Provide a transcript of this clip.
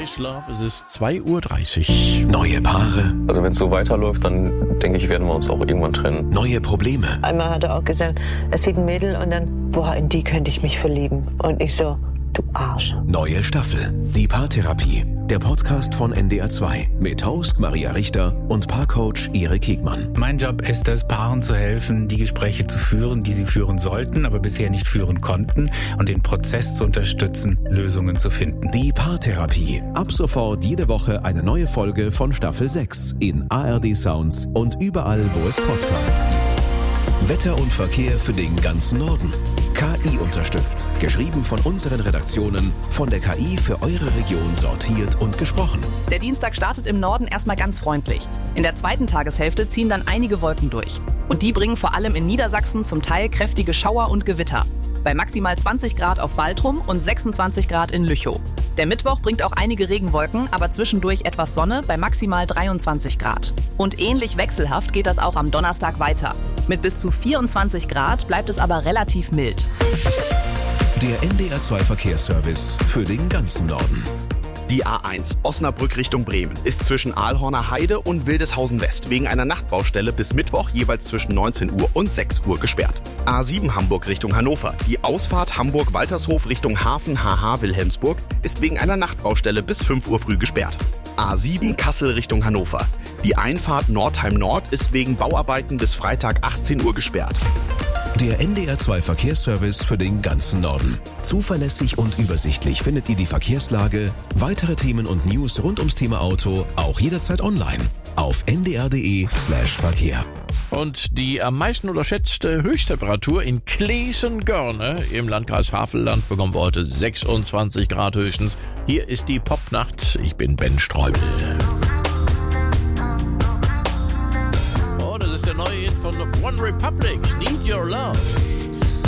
Is Love. Es ist 2:30 Uhr. Neue Paare. Also wenn es so weiterläuft, dann denke ich, werden wir uns auch irgendwann trennen. Neue Probleme. Einmal hat er auch gesagt, er sieht ein Mädel und dann, boah, in die könnte ich mich verlieben. Und ich so, du Arsch. Neue Staffel. Die Paartherapie. Der Podcast von NDR 2 mit Host Maria Richter und Paarcoach Erik Hegmann. Mein Job ist es, Paaren zu helfen, die Gespräche zu führen, die sie führen sollten, aber bisher nicht führen konnten, und den Prozess zu unterstützen, Lösungen zu finden. Die Paartherapie. Ab sofort jede Woche eine neue Folge von Staffel 6 in ARD Sounds und überall, wo es Podcasts gibt. Wetter und Verkehr für den ganzen Norden. KI unterstützt. Geschrieben von unseren Redaktionen, von der KI für eure Region sortiert und gesprochen. Der Dienstag startet im Norden erstmal ganz freundlich. In der zweiten Tageshälfte ziehen dann einige Wolken durch. Und die bringen vor allem in Niedersachsen zum Teil kräftige Schauer und Gewitter. Bei maximal 20 Grad auf Baltrum und 26 Grad in Lüchow. Der Mittwoch bringt auch einige Regenwolken, aber zwischendurch etwas Sonne bei maximal 23 Grad. Und ähnlich wechselhaft geht das auch am Donnerstag weiter. Mit bis zu 24 Grad bleibt es aber relativ mild. Der NDR 2 Verkehrsservice für den ganzen Norden. Die A1 Osnabrück Richtung Bremen ist zwischen Aalhorner Heide und Wildeshausen West wegen einer Nachtbaustelle bis Mittwoch jeweils zwischen 19 Uhr und 6 Uhr gesperrt. A7 Hamburg Richtung Hannover. Die Ausfahrt Hamburg-Waltershof Richtung Hafen HH Wilhelmsburg ist wegen einer Nachtbaustelle bis 5 Uhr früh gesperrt. A7 Kassel Richtung Hannover. Die Einfahrt Nordheim Nord ist wegen Bauarbeiten bis Freitag 18 Uhr gesperrt. Der NDR 2 Verkehrsservice für den ganzen Norden. Zuverlässig und übersichtlich findet ihr die Verkehrslage, weitere Themen und News rund ums Thema Auto auch jederzeit online auf ndr.de/Verkehr. Und die am meisten unterschätzte Höchsttemperatur in Klesen-Görne im Landkreis Havelland bekommen wir heute 26 Grad höchstens. Hier ist die Popnacht. Ich bin Ben Streubel. Oh, das ist der neue Hit von One Republic. Need Your Love.